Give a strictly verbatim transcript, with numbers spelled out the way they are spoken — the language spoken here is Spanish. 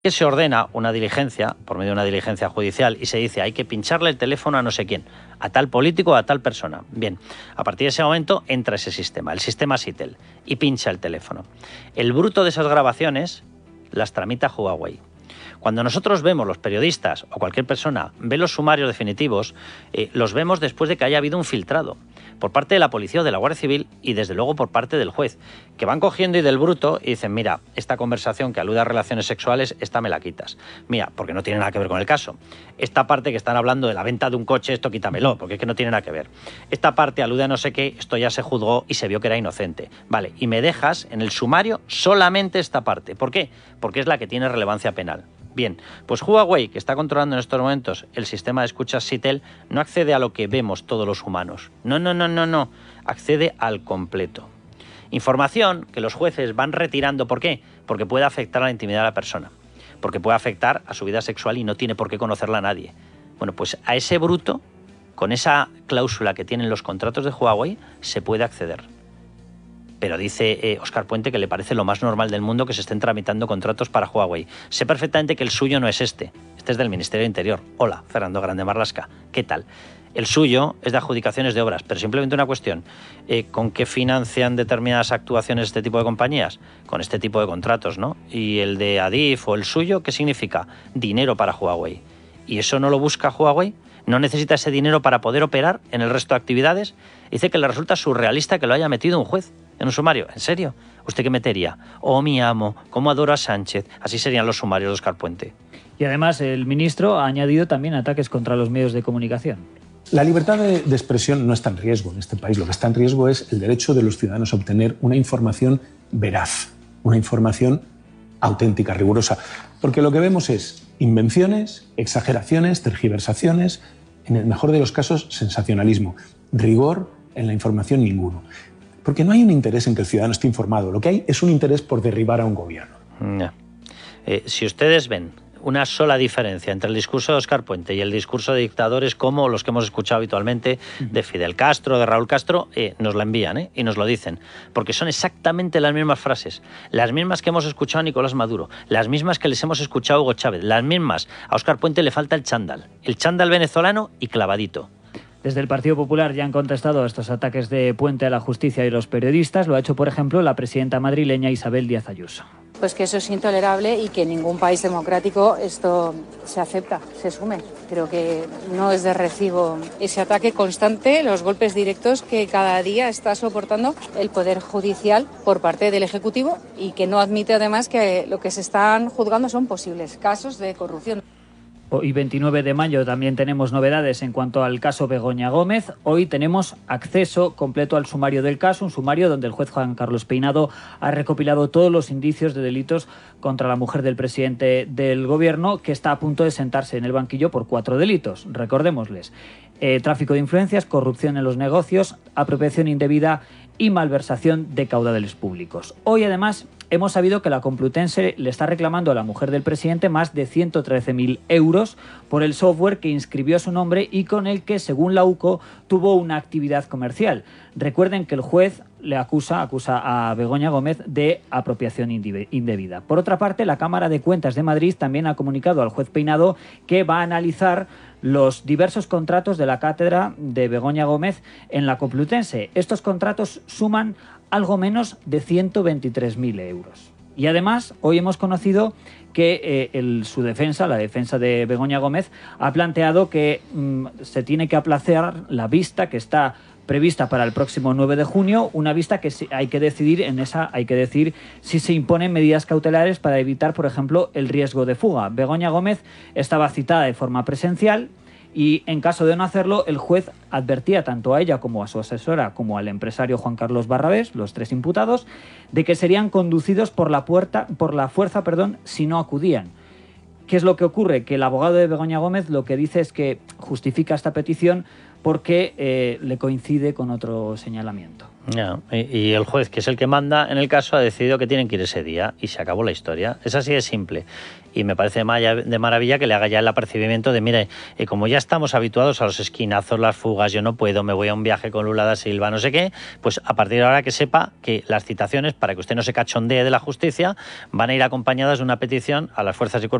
que se ordena una diligencia, por medio de una diligencia judicial, y se dice hay que pincharle el teléfono a no sé quién, a tal político o a tal persona. Bien, a partir de ese momento entra ese sistema, el sistema Sitel, y pincha el teléfono. El bruto de esas grabaciones las tramita Huawei. Cuando nosotros vemos, los periodistas o cualquier persona ve los sumarios definitivos, eh, los vemos después de que haya habido un filtrado por parte de la policía o de la Guardia Civil y desde luego por parte del juez, que van cogiendo y del bruto y dicen, mira, esta conversación que alude a relaciones sexuales, esta me la quitas. Mira, porque no tiene nada que ver con el caso. Esta parte que están hablando de la venta de un coche, esto quítamelo, porque es que no tiene nada que ver. Esta parte alude a no sé qué, esto ya se juzgó y se vio que era inocente. Vale, y me dejas en el sumario solamente esta parte. ¿Por qué? Porque es la que tiene relevancia penal. Bien, pues Huawei, que está controlando en estos momentos el sistema de escuchas Sitel, no accede a lo que vemos todos los humanos. No, no, no, no, no. Accede al completo. Información que los jueces van retirando. ¿Por qué? Porque puede afectar a la intimidad de la persona. Porque puede afectar a su vida sexual y no tiene por qué conocerla a nadie. Bueno, pues a ese bruto, con esa cláusula que tienen los contratos de Huawei, se puede acceder. Pero dice eh, Óscar Puente que le parece lo más normal del mundo que se estén tramitando contratos para Huawei. Sé perfectamente que el suyo no es este. Este es del Ministerio de Interior. Hola, Fernando Grande Marlasca. ¿Qué tal? El suyo es de adjudicaciones de obras, pero simplemente una cuestión. Eh, ¿Con qué financian determinadas actuaciones este tipo de compañías? Con este tipo de contratos, ¿no? Y el de Adif o el suyo, ¿qué significa? Dinero para Huawei. ¿Y eso no lo busca Huawei? ¿No necesita ese dinero para poder operar en el resto de actividades? Dice que le resulta surrealista que lo haya metido un juez en un sumario. ¿En serio? ¿Usted qué metería? Oh, mi amo, cómo adoro a Sánchez. Así serían los sumarios de Óscar Puente. Y además el ministro ha añadido también ataques contra los medios de comunicación. La libertad de, de expresión no está en riesgo en este país. Lo que está en riesgo es el derecho de los ciudadanos a obtener una información veraz, una información auténtica, rigurosa. Porque lo que vemos es invenciones, exageraciones, tergiversaciones, en el mejor de los casos, sensacionalismo. Rigor en la información ninguno. Porque no hay un interés en que el ciudadano esté informado. Lo que hay es un interés por derribar a un gobierno. No. Eh, si ustedes ven una sola diferencia entre el discurso de Óscar Puente y el discurso de dictadores como los que hemos escuchado habitualmente de Fidel Castro, de Raúl Castro, eh, nos la envían ¿eh? y nos lo dicen. Porque son exactamente las mismas frases. Las mismas que hemos escuchado a Nicolás Maduro. Las mismas que les hemos escuchado a Hugo Chávez. Las mismas. A Óscar Puente le falta el chándal. El chándal venezolano y clavadito. Desde el Partido Popular ya han contestado a estos ataques de Puente a la justicia y los periodistas. Lo ha hecho, por ejemplo, la presidenta madrileña Isabel Díaz Ayuso. Pues que eso es intolerable y que en ningún país democrático esto se acepta, se asume. Creo que no es de recibo ese ataque constante, los golpes directos que cada día está soportando el Poder Judicial por parte del Ejecutivo y que no admite además que lo que se están juzgando son posibles casos de corrupción. Hoy veintinueve de mayo también tenemos novedades en cuanto al caso Begoña Gómez. Hoy tenemos acceso completo al sumario del caso, un sumario donde el juez Juan Carlos Peinado ha recopilado todos los indicios de delitos contra la mujer del presidente del gobierno, que está a punto de sentarse en el banquillo por cuatro delitos. Recordémosles: eh, tráfico de influencias, corrupción en los negocios, apropiación indebida y malversación de caudales públicos. Hoy además hemos sabido que la Complutense le está reclamando a la mujer del presidente más de ciento trece mil euros por el software que inscribió su nombre y con el que, según la U C O, tuvo una actividad comercial. Recuerden que el juez le acusa, acusa a Begoña Gómez de apropiación indebida. Por otra parte, la Cámara de Cuentas de Madrid también ha comunicado al juez Peinado que va a analizar los diversos contratos de la cátedra de Begoña Gómez en la Complutense. Estos contratos suman algo menos de ciento veintitrés mil euros. Y además, hoy hemos conocido que eh, el, su defensa, la defensa de Begoña Gómez, ha planteado que mmm, se tiene que aplazar la vista que está prevista para el próximo nueve de junio, una vista que hay que decidir en esa hay que decir si se imponen medidas cautelares para evitar, por ejemplo, el riesgo de fuga. Begoña Gómez estaba citada de forma presencial y, en caso de no hacerlo, el juez advertía tanto a ella como a su asesora como al empresario Juan Carlos Barrabés, los tres imputados, de que serían conducidos por la, puerta, por la fuerza perdón, si no acudían. ¿Qué es lo que ocurre? Que el abogado de Begoña Gómez lo que dice es que justifica esta petición porque eh, le coincide con otro señalamiento. No, y, y el juez, que es el que manda en el caso, ha decidido que tienen que ir ese día y se acabó la historia. Es así de simple. Y me parece de maravilla que le haga ya el apercibimiento de, mire, eh, como ya estamos habituados a los esquinazos, las fugas, yo no puedo, me voy a un viaje con Lula da Silva, no sé qué, pues a partir de ahora que sepa que las citaciones, para que usted no se cachondee de la justicia, van a ir acompañadas de una petición a las fuerzas y cuerpos